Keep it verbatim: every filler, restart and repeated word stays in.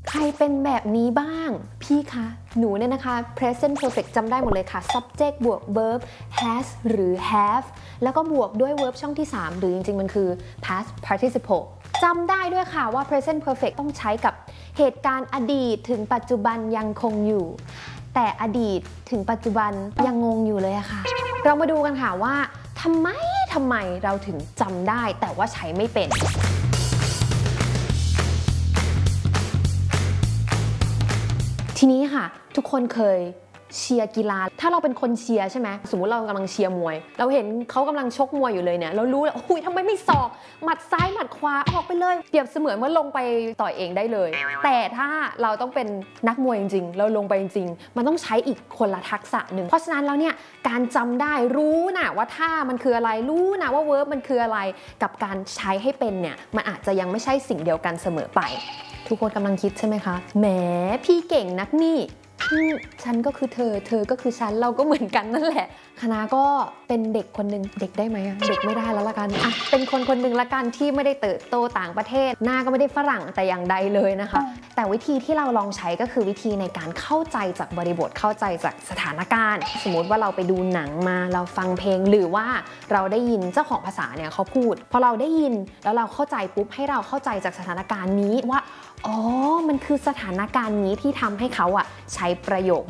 ใครเป็นแบบนี้บ้างพี่คะหนูเนี่ยนะคะ present perfect จำได้หมดเลยค่ะ subject บวก verb has หรือ have แล้วก็บวกด้วย verb ช่องที่สามหรือจริงๆมันคือ past participle จำได้ด้วยค่ะว่า present perfect ต้องใช้กับเหตุการณ์อดีตถึงปัจจุบันยังคงอยู่แต่อดีตถึงปัจจุบันยังงงอยู่เลยอะค่ะเรามาดูกันค่ะว่าทำไมทำไมเราถึงจำได้แต่ว่าใช้ไม่เป็นทีนี้ค่ะทุกคนเคยเชียร์กีฬาถ้าเราเป็นคนเชียร์ใช่ไหมสมมุติเรากำลังเชียร์มวยเราเห็นเขากำลังชกมวยอยู่เลยเนี่ยเรารู้แล้วอุ้ยทำไมไม่ศอกหมัดซ้ายหมัดขวาออกไปเลยเปรียบเสมือนว่าลงไปต่อยเองได้เลยแต่ถ้าเราต้องเป็นนักมวยจริงๆเราลงไปจริงๆมันต้องใช้อีกคนละทักษะหนึ่งเพราะฉะนั้นแล้วเนี่ยการจำได้รู้นะว่าท่ามันคืออะไรรู้นะว่าเวิร์บมันคืออะไรกับการใช้ให้เป็นเนี่ยมันอาจจะยังไม่ใช่สิ่งเดียวกันเสมอไปทุกคนกำลังคิดใช่ไหมคะแหมพี่เก่งนักนี่ฉันก็คือเธอเธอก็คือฉันเราก็เหมือนกันนั่นแหละคณะก็เป็นเด็กคนหนึ่งเด็กได้ไหมเด็กไม่ได้แล้วละกันอ่ะเป็นคนคนหนึ่งละกันที่ไม่ได้เติบโตต่างประเทศหน้าก็ไม่ได้ฝรั่งแต่อย่างใดเลยนะคะแต่วิธีที่เราลองใช้ก็คือวิธีในการเข้าใจจากบริบทเข้าใจจากสถานการณ์สมมติว่าเราไปดูหนังมาเราฟังเพลงหรือว่าเราได้ยินเจ้าของภาษาเนี่ยเขาพูดพอเราได้ยินแล้วเราเข้าใจปุ๊บให้เราเข้าใจจากสถานการณ์นี้ว่าอ๋อมันคือสถานการณ์นี้ที่ทำให้เขาอะใช้ประโยค